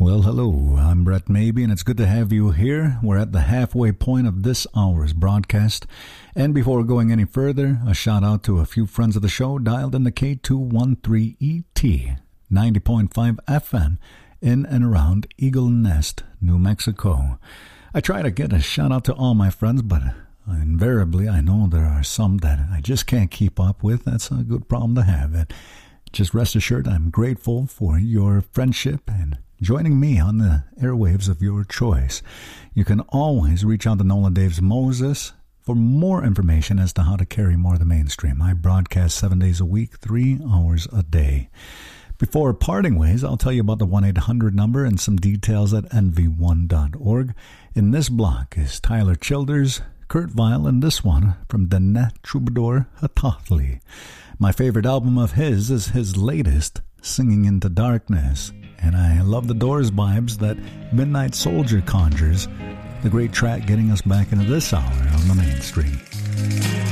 Well, hello, I'm Brett Maybe, and it's good to have you here. We're at the halfway point of this hour's broadcast. And before going any further, a shout out to a few friends of the show dialed in the K213ET, 90.5 FM, in and around Eagle Nest, New Mexico. I try to get a shout out to all my friends, but invariably I know there are some that I just can't keep up with. That's a good problem to have. And just rest assured I'm grateful for your friendship and joining me on the airwaves of your choice. You can always reach out to Nolan Daves Moses for more information as to how to carry more of the mainstream. I broadcast 7 days a week, 3 hours a day. Before parting ways, I'll tell you about the 1-800 number and some details at nv1.org. In this block is Tyler Childers, Kurt Vile, and this one from Danette Troubadour Hatathli. My favorite album of his is his latest, Singing into Darkness. And I love the Doors vibes that Midnight Soldier conjures, the great track getting us back into this hour on the mainstream.